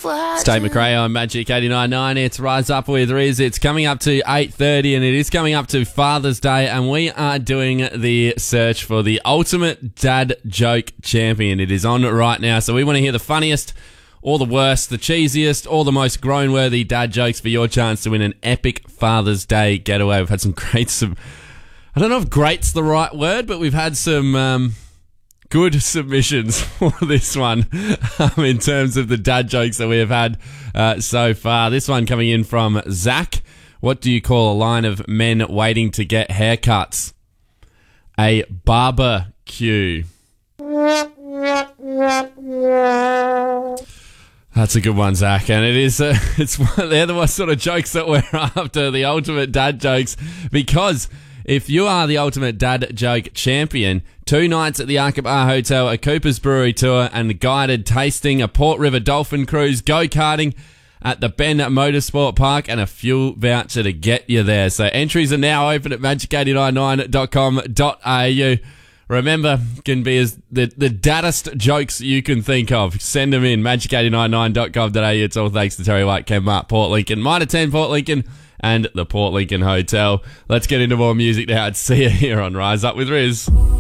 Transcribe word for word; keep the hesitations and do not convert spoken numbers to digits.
It's Tate McRae on Magic eighty-nine point nine. It's Rise Up with Riz. It's coming up to eight thirty and it is coming up to Father's Day, and we are doing the search for the ultimate dad joke champion. It is on right now, so we want to hear the funniest or the worst, the cheesiest or the most groan-worthy dad jokes for your chance to win an epic Father's Day getaway. We've had some great, some, I don't know if great's the right word, but we've had some um, good submissions for this one um, in terms of the dad jokes that we have had uh, so far. This one coming in from Zach. What do you call a line of men waiting to get haircuts? A barbecue. That's a good one, Zach, and it is. Uh, it's one, they're the sort of jokes that we're after, the ultimate dad jokes. Because if you are the ultimate dad joke champion, two nights at the Arkaba Hotel, a Cooper's Brewery tour, and a guided tasting, a Port River Dolphin cruise, go-karting at the Ben Motorsport Park, and a fuel voucher to get you there. So entries are now open at magic eight nine nine dot com dot a u. Remember, can be as the, the daddest jokes you can think of. Send them in, magic eight nine nine dot com dot a u. It's all thanks to Terry White, Ken Mark, Port Lincoln, Mitre ten Port Lincoln, and the Port Lincoln Hotel. Let's get into more music now and see you here on Rise Up with Riz.